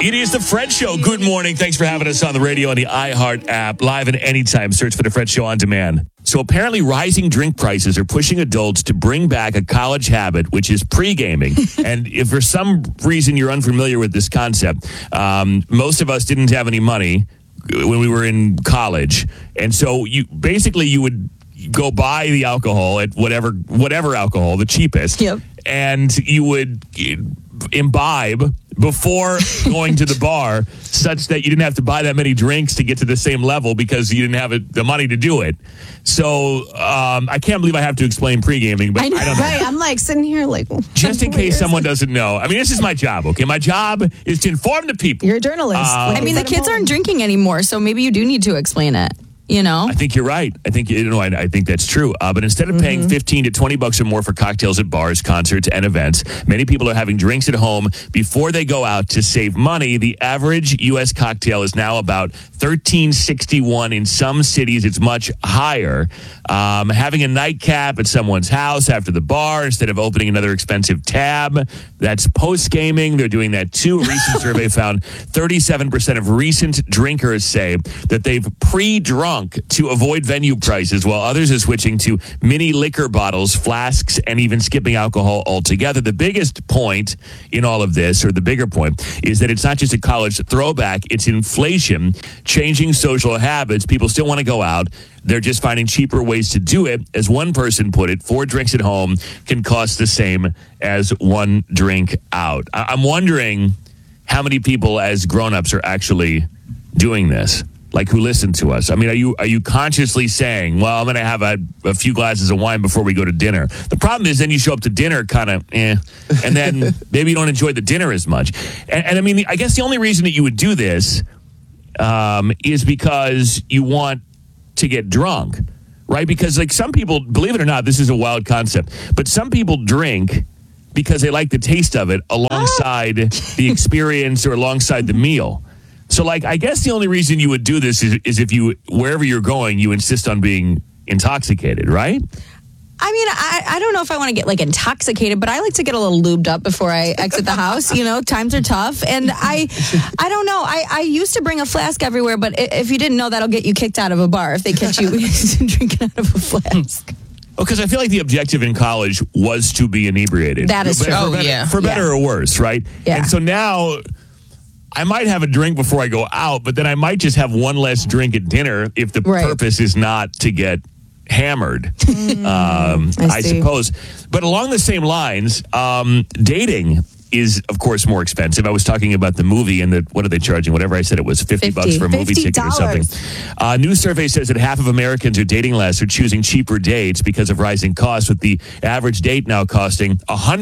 It is the Fred Show. Good morning. Thanks for having us on the radio on the iHeart app. Live and anytime. Search for the Fred Show on demand. So apparently rising drink prices are pushing adults to bring back a college habit, which is pre-gaming. And if for some reason you're unfamiliar with this concept, most of us didn't have any money when we were in college. And so you would go buy the alcohol at whatever alcohol, the cheapest. Yep. And you would imbibe before going to the bar, such that you didn't have to buy that many drinks to get to the same level because you didn't have the money to do it. So I can't believe I have to explain pre-gaming, but I don't know. Right, I'm like sitting here like... Just in case someone doesn't know. I mean, this is my job, okay? My job is to inform the people. You're a journalist. I mean, the kids aren't drinking anymore, so maybe you do need to explain it. You know, I think you're right. I think that's true. But instead of paying $15 to $20 or more for cocktails at bars, concerts, and events, many people are having drinks at home before they go out to save money. The average U.S. cocktail is now about $13.61. In some cities, it's much higher. Having a nightcap at someone's house after the bar instead of opening another expensive tab, that's post-gaming. They're doing that too. A recent survey found 37% of recent drinkers say that they've pre-drunk to avoid venue prices, while others are switching to mini liquor bottles, flasks, and even skipping alcohol altogether. The biggest point in all of this, or the bigger point, is that it's not just a college throwback, it's inflation, changing social habits. People still want to go out. They're just finding cheaper ways to do it. As one person put it, 4 drinks at home can cost the same as 1 drink out. I'm wondering how many people as grown-ups are actually doing this. Like, who listen to us? I mean, are you consciously saying, well, I'm going to have a few glasses of wine before we go to dinner? The problem is then you show up to dinner kind of and then maybe you don't enjoy the dinner as much. And I mean, I guess the only reason that you would do this is because you want to get drunk, right? Because, like, some people, believe it or not, this is a wild concept, but some people drink because they like the taste of it alongside the experience or alongside the meal. So, like, I guess the only reason you would do this is if you, wherever you're going, you insist on being intoxicated, right? I mean, I don't know if I want to get, like, intoxicated, but I like to get a little lubed up before I exit the house. You know, times are tough. And I don't know. I used to bring a flask everywhere, but if you didn't know, that'll get you kicked out of a bar if they catch you drinking out of a flask. Because I feel like the objective in college was to be inebriated. That is true. For better or worse, right? Yeah. And so now I might have a drink before I go out, but then I might just have one less drink at dinner if the purpose is not to get hammered, I suppose. But along the same lines, dating is, of course, more expensive. I was talking about the movie and what are they charging? Whatever I said, it was $50 for a movie ticket or something. A new survey says that half of Americans are dating less or choosing cheaper dates because of rising costs, with the average date now costing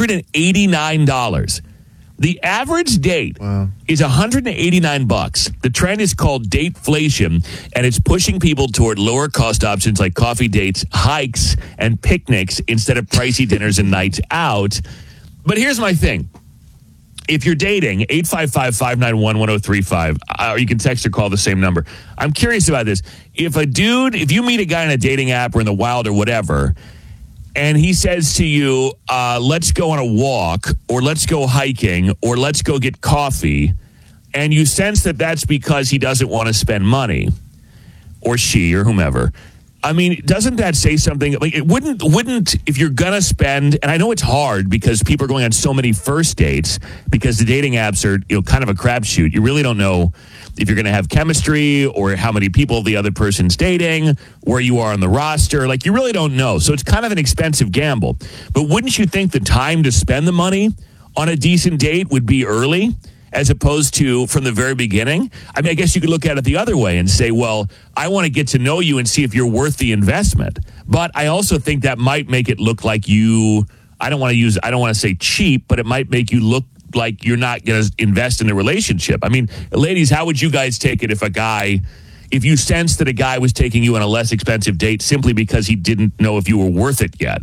$189. The average date is $189. The trend is called dateflation, and it's pushing people toward lower cost options like coffee dates, hikes, and picnics instead of pricey dinners and nights out. But here's my thing. If you're dating, 855-591-1035, or you can text or call the same number. I'm curious about this. If you meet a guy on a dating app or in the wild or whatever, and he says to you, let's go on a walk, or let's go hiking, or let's go get coffee, and you sense that that's because he doesn't want to spend money, or she, or whomever. I mean, doesn't that say something? Like, it wouldn't if you're going to spend, and I know it's hard because people are going on so many first dates because the dating apps are, kind of a crapshoot. You really don't know if you're going to have chemistry or how many people the other person's dating, where you are on the roster. Like, you really don't know. So it's kind of an expensive gamble. But wouldn't you think the time to spend the money on a decent date would be early, as opposed to from the very beginning? I mean, I guess you could look at it the other way and say, well, I want to get to know you and see if you're worth the investment. But I also think that might make it look like I don't want to say cheap, but it might make you look like you're not going to invest in the relationship. I mean, ladies, how would you guys take it if you sensed that a guy was taking you on a less expensive date simply because he didn't know if you were worth it yet?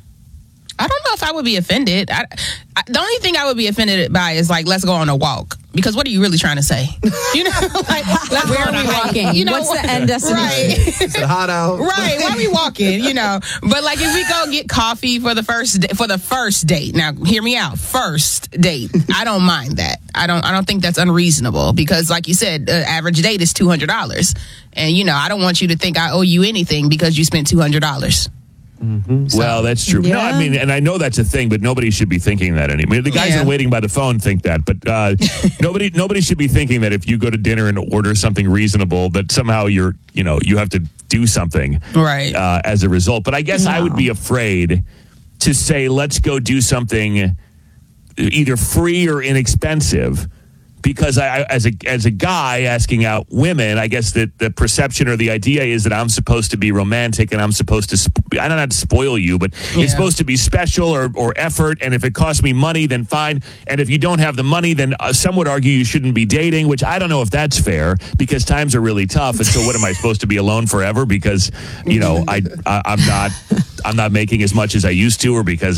I don't know if I would be offended. The only thing I would be offended by is, like, let's go on a walk. Because what are you really trying to say? You know, like Where are we walking? You know, what's the end destination? Right. Is it hot out? Right. Why are we walking? You know, but like if we go get coffee for the first date. Now, hear me out. First date. I don't mind that. I don't think that's unreasonable because, like you said, the average date is $200, and you know, I don't want you to think I owe you anything because you spent $200. Well, that's true. Yeah. No, I mean, and I know that's a thing, but nobody should be thinking that anymore. The guys that are waiting by the phone think that, but nobody should be thinking that if you go to dinner and order something reasonable, that somehow you have to do something Right. as a result. But I guess I would be afraid to say, let's go do something either free or inexpensive. Because I, as a guy asking out women, I guess that the perception or the idea is that I'm supposed to be romantic and I'm supposed to, I don't know how to spoil you, but it's supposed to be special or effort. And if it costs me money, then fine. And if you don't have the money, then some would argue you shouldn't be dating, which I don't know if that's fair because times are really tough. And so what am I supposed to be alone forever? Because, I'm not making as much as I used to, or because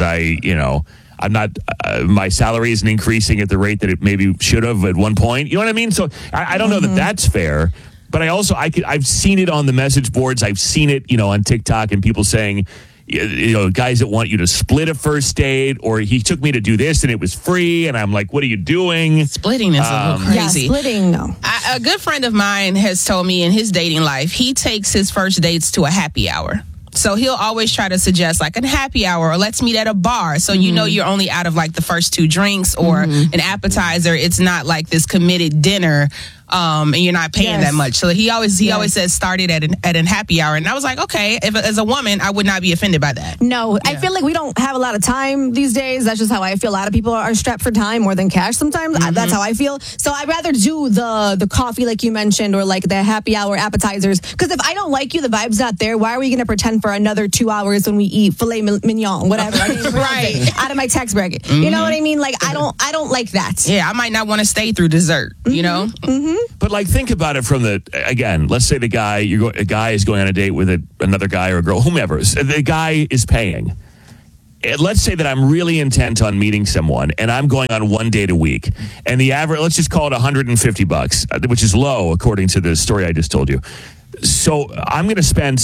I'm not, my salary isn't increasing at the rate that it maybe should have at one point. You know what I mean? So I don't know that that's fair, but I've seen it on the message boards. I've seen it, on TikTok and people saying, guys that want you to split a first date, or he took me to do this and it was free. And I'm like, what are you doing? Splitting is a little crazy. Yeah, splitting, no. A good friend of mine has told me in his dating life, he takes his first dates to a happy hour. So he'll always try to suggest like a happy hour or let's meet at a bar. So you're only out of like the first 2 drinks or an appetizer. It's not like this committed dinner. And you're not paying that much. So he always says start it at a happy hour. And I was like, okay, if as a woman, I would not be offended by that. No, I feel like we don't have a lot of time these days. That's just how I feel. A lot of people are strapped for time more than cash sometimes. That's how I feel. So I'd rather do the coffee like you mentioned or like the happy hour appetizers. Because if I don't like you, the vibe's not there. Why are we going to pretend for another 2 hours when we eat filet mignon, whatever? Right. Out of my tax bracket. You know what I mean? Like I don't like that. Yeah, I might not want to stay through dessert, you know? But like, think about it from let's say a guy is going on a date with another guy or a girl, whomever. The guy is paying. Let's say that I'm really intent on meeting someone and I'm going on 1 date a week. And the average, let's just call it $150, which is low according to the story I just told you. So I'm going to spend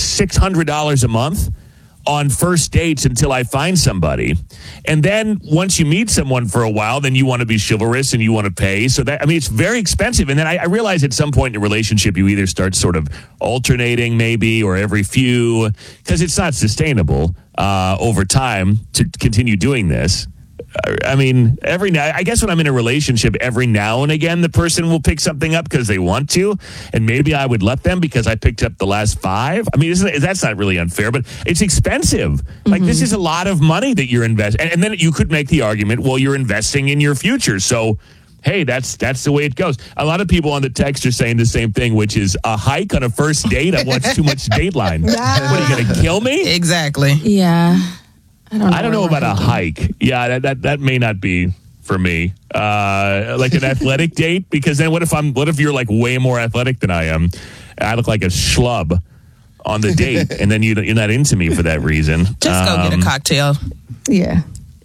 $600 a month on first dates until I find somebody. And then once you meet someone for a while, then you want to be chivalrous and you want to pay. So it's very expensive. And then I realize at some point in a relationship, you either start sort of alternating maybe or every few, because it's not sustainable over time to continue doing this. I mean, I guess when I'm in a relationship, every now and again, the person will pick something up because they want to. And maybe I would let them because I picked up the last 5. I mean, that's not really unfair, but it's expensive. Like, this is a lot of money that you're investing. And then you could make the argument, well, you're investing in your future. So, hey, that's the way it goes. A lot of people on the text are saying the same thing, which is a hike on a first date. I've watched too much Dateline. What, are you going to kill me? Exactly. Yeah. I don't know about a hike. Yeah, that may not be for me. Like an athletic date, because then what if you're like way more athletic than I am? I look like a schlub on the date, and then you're not into me for that reason. Just go get a cocktail. Yeah.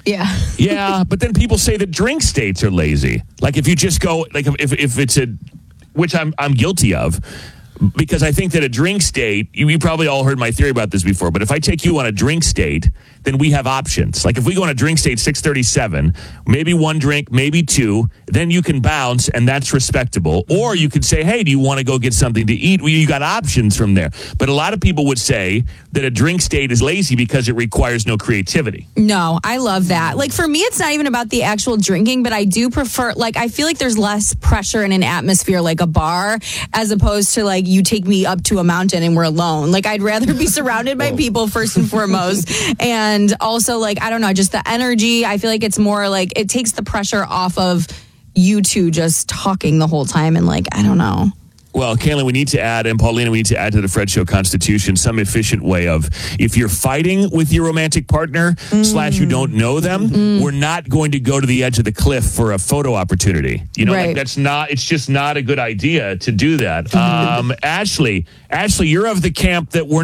Yeah, but then people say that drink dates are lazy. Like if you just go, like if it's which I'm guilty of. Because I think that a drinks date, you probably all heard my theory about this before, but if I take you on a drinks date, then we have options. Like if we go on a drinks date 6:37, maybe 1 drink, maybe 2, then you can bounce and that's respectable. Or you could say, hey, do you want to go get something to eat? Well, you got options from there. But a lot of people would say that a drinks date is lazy because it requires no creativity. No, I love that. Like for me, it's not even about the actual drinking, but I do prefer, like, I feel like there's less pressure in an atmosphere like a bar as opposed to like you take me up to a mountain and we're alone. Like I'd rather be surrounded by people first and foremost. And also like, I don't know, just the energy. I feel like it's more like it takes the pressure off of you two just talking the whole time. And like, I don't know. Well, Kaylin, we need to add, and Paulina, we need to add to the Fred Show Constitution some efficient way of, if you're fighting with your romantic partner / you don't know them, we're not going to go to the edge of the cliff for a photo opportunity. You know, like it's just not a good idea to do that. Ashley, you're of the camp that we're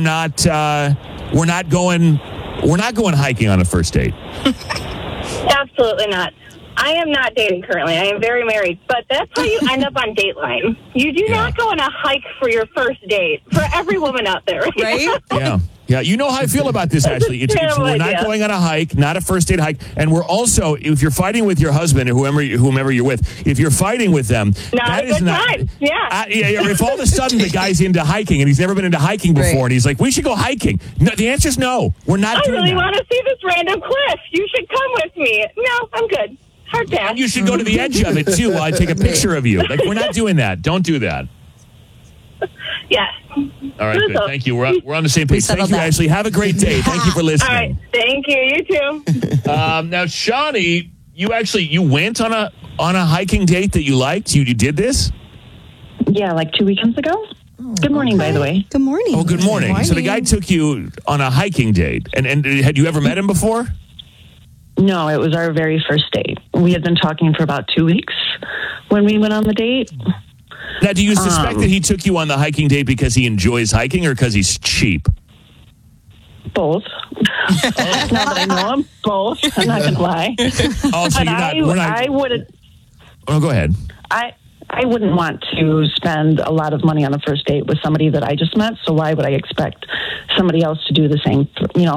not going hiking on a first date. Absolutely not. I am not dating currently. I am very married, but that's how you end up on Dateline. You do not go on a hike for your first date. For every woman out there, Right? Yeah. Yeah, you know how I feel about this, Ashley. We're not going on a hike, not a first date hike. And we're also, if you're fighting with your husband or whomever you're with, if you're fighting with them, not a good time. Yeah. If all of a sudden the guy's into hiking and he's never been into hiking before and he's like, we should go hiking. No, the answer is no. We're not doing that. I really want to see this random cliff. You should come with me. No, I'm good. Hard pass. And you should go to the edge of it, too, while I take a picture of you. Like, we're not doing that. Don't do that. Yes. All right, good. Thank you. We're on the same page. Thank you, Ashley. Have a great day. Thank you for listening. All right. Thank you. You too. Now, Shawnee, you went on a hiking date that you liked? You did this? Yeah, like 2 weekends ago. Good morning, by the way. Good morning. Oh, good morning. So the guy took you on a hiking date. And had you ever met him before? No, it was our very first date. We had been talking for about 2 weeks when we went on the date. Now, do you suspect that he took you on the hiking date because he enjoys hiking or because he's cheap? Both. Now that I know him, both. I'm not going to lie. Oh, so I wouldn't. Oh, go ahead. I wouldn't want to spend a lot of money on a first date with somebody that I just met, so why would I expect somebody else to do the same,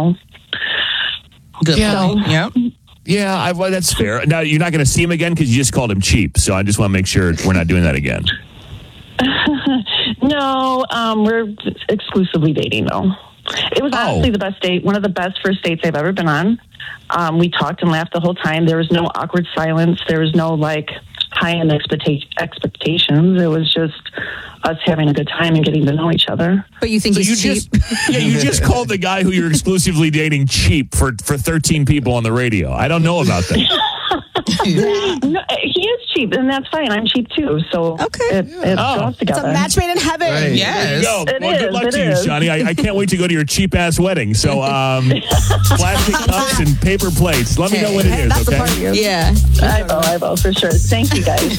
Good point. Yep. Yeah, well, that's fair. Now, you're not going to see him again because you just called him cheap, so I just want to make sure we're not doing that again. No, we're exclusively dating, though. It was honestly the best date, one of the best first dates I've ever been on. We talked and laughed the whole time. There was no awkward silence. There was no, high-end expectations. It was just us having a good time and getting to know each other. But you think he's cheap? You just called the guy who you're exclusively dating cheap for 13 people on the radio. I don't know about that. No, he is cheap, and that's fine. I'm cheap, too. So it goes together. It's a match made in heaven. Right. Yes. Good luck to you, Johnny. I can't wait to go to your cheap-ass wedding. So plastic cups and paper plates. Let me know when it is, okay? Yeah. I will, for sure. Thank you, guys.